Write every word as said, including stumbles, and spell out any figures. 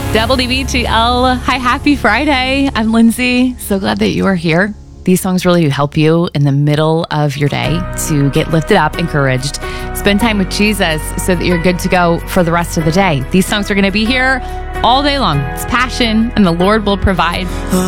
W B T L. Hi, happy Friday. I'm Lindsay. So glad that you are here. These songs really help you in the middle of your day to get lifted up, encouraged, spend time with Jesus so that you're good to go for the rest of the day. These songs are going to be here all day long. It's passion, and the Lord will provide.